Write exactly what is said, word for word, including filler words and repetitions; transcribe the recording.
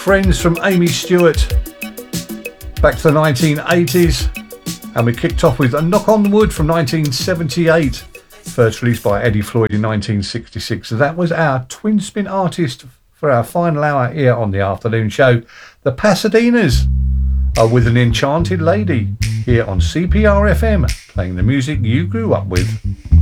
Friends from Amy Stewart. Back to the nineteen eighties. And we kicked off with A Knock on Wood from nineteen seventy-eight. First released by Eddie Floyd in nineteen sixty-six. So that was our twin spin artist for our final hour here on the afternoon show. The Pasadenas are with An Enchanted Lady here on C P R F M, playing the music you grew up with.